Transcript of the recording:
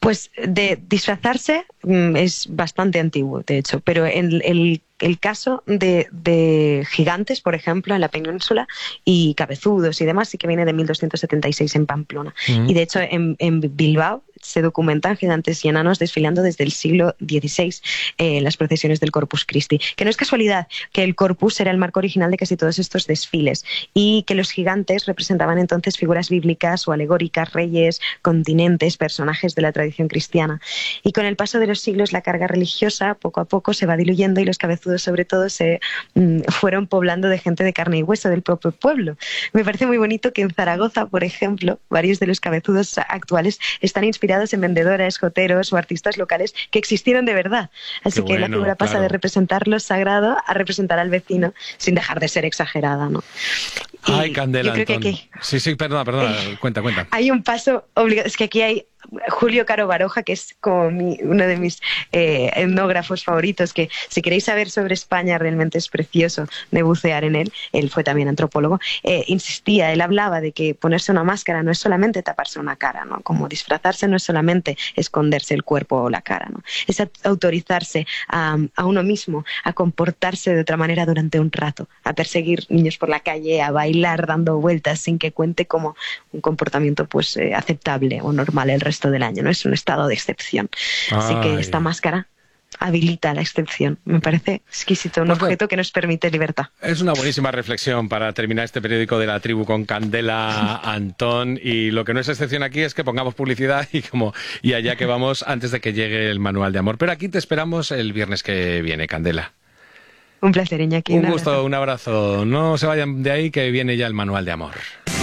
Pues de disfrazarse es bastante antiguo, de hecho, pero en el caso de gigantes, por ejemplo, en la península, y cabezudos y demás, sí que viene de 1276 en Pamplona. Y de hecho en Bilbao se documentan gigantes y enanos desfilando desde el siglo XVI en las procesiones del Corpus Christi. Que no es casualidad que el Corpus era el marco original de casi todos estos desfiles y que los gigantes representaban entonces figuras bíblicas o alegóricas, reyes, continentes, personajes de la tradición cristiana. Y con el paso de los siglos la carga religiosa poco a poco se va diluyendo y los cabezudos sobre todo se fueron poblando de gente de carne y hueso del propio pueblo. Me parece muy bonito que en Zaragoza, por ejemplo, varios de los cabezudos actuales están inspirados en vendedores, joteros o artistas locales que existieron de verdad. Así que la figura pasa de representar lo sagrado a representar al vecino sin dejar de ser exagerada, ¿no? Ay, Candela, yo creo que aquí, sí, perdona, cuenta. Hay un paso obligado, es que aquí hay Julio Caro Baroja, que es como uno de mis etnógrafos favoritos, que si queréis saber sobre España realmente es precioso de bucear en él. Él fue también antropólogo. Insistía, él hablaba de que ponerse una máscara no es solamente taparse una cara, ¿no? Como disfrazarse no es solamente esconderse el cuerpo o la cara, ¿no? Es autorizarse a uno mismo a comportarse de otra manera durante un rato, a perseguir niños por la calle, a bailar dando vueltas sin que cuente como un comportamiento pues aceptable o normal el resto del año, ¿no? Es un estado de excepción. Así que esta máscara habilita la excepción. Me parece exquisito, un objeto que nos permite libertad. Es una buenísima reflexión para terminar este periódico de la tribu con Candela Antón, y lo que no es excepción aquí es que pongamos publicidad y allá que vamos antes de que llegue el manual de amor. Pero aquí te esperamos el viernes que viene, Candela. Un placer, Iñaki. Un gusto, un abrazo. No se vayan de ahí que viene ya el manual de amor.